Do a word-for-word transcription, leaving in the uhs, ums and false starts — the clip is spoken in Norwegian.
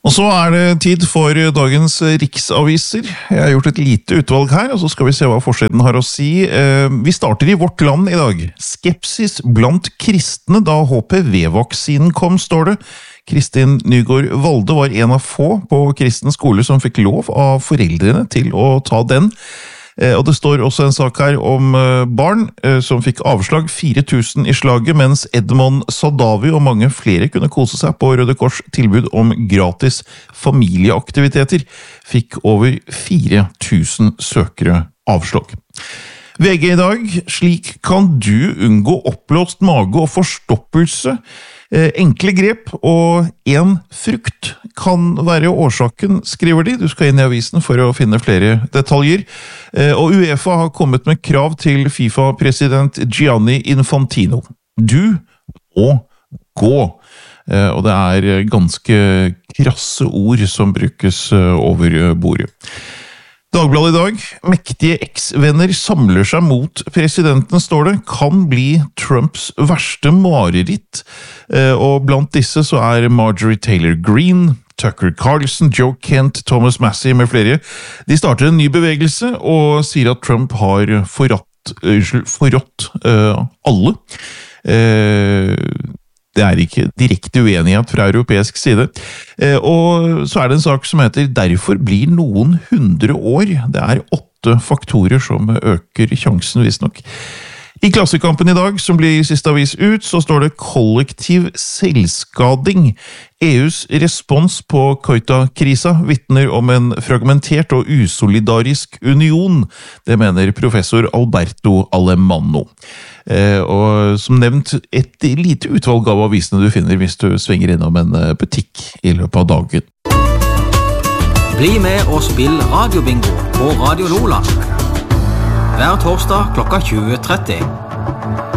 Og så er det tid for dagens riksaviser. Jeg har gjort et lite utvalg her, og så skal vi se hva forsiden har å si. Vi starter i Vårt Land i dag. Skepsis blant kristne da H P V-vaksinen kom, står det. Kristin Nygaard Valde var en av få på kristen skole som fikk lov av foreldrene til å ta den. Og det står også en sak her om barn som fikk avslag fire tusen i slaget, mens Edmond Sadavi og mange flere kunne kose seg på Røde Kors tilbud om gratis familieaktiviteter, fikk over fire tusen søkere avslag. V G i dag, slik kan du unngå oppblåst mage og forstoppelse. Enkle grep og en frukt kan være årsaken, skriver de. Du skal inn i avisen for å finne flere detaljer. Og UEFA har kommet med krav til FIFA-president Gianni Infantino. Du må gå. Og det er ganske krasse ord som brukes over bordet. Dagbladet i dag, mektige eks-venner samler seg mot presidenten, står det, kan bli Trumps verste mareritt. Og blant disse så er Marjorie Taylor Greene, Tucker Carlson, Joe Kent, Thomas Massie med flere. De starter en ny bevegelse og sier at Trump har forrådt, forrådt uh, alle. Uh, Det er ikke direkte uenighet fra europeisk side. Og så er det en sak som heter «Derfor blir noen hundre år». Det er åtte faktorer som øker sjansen, visstnok. I Klassekampen i dag, som blir siste avis ut, så står det «Kollektiv selvskading». E U's respons på Ceuta-krisa vitner om en fragmentert og usolidarisk union. Det mener professor Alberto Alemanno. Eh, og som nevnt, et lite utvalg av avisene du finner hvis du svinger innom en butikk i løpet av dagen. Bli med og spill radiobingo på Radio Lola. Hver torsdag klokka tjue tretti.